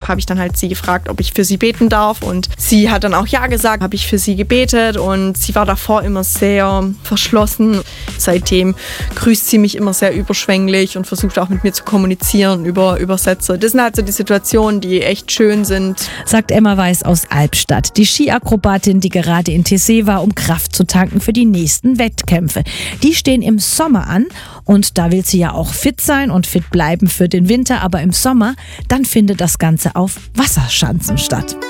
habe ich dann halt sie gefragt, ob ich für sie beten darf und sie hat dann auch ja gesagt, habe ich für sie gebetet und sie war davor immer sehr verschlossen. Seitdem grüßt sie mich immer sehr überschwänglich und versucht auch mit mir zu kommunizieren über Übersetzer. Das sind halt so die Situationen, die echt schön sind. Sagt Emma Weiß aus Albstadt, die Skiakrobatin, die gerade in Tessé war, um Kraft zu tanken für die nächsten Wettkämpfe. Die stehen im Sommer an und da will sie ja auch fit sein und fit bleiben für den Winter, aber im Sommer, dann findet das Ganze auf Wasserschanzen statt.